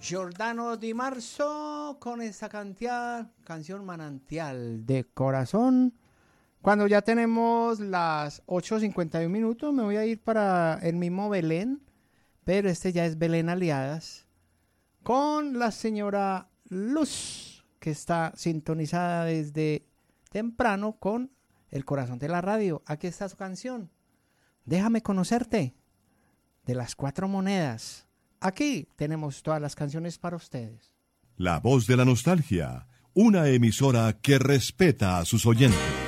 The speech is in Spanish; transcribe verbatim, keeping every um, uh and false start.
Giordano Di Marzo con esta cantidad, canción Manantial de Corazón. Cuando ya tenemos las ocho cincuenta y uno minutos, me voy a ir para el mismo Belén, pero este ya es Belén Aliadas, con la señora Luz, que está sintonizada desde temprano con el corazón de la radio. Aquí está su canción, Déjame conocerte, de Las Cuatro Monedas. Aquí tenemos todas las canciones para ustedes. La Voz de la Nostalgia, una emisora que respeta a sus oyentes.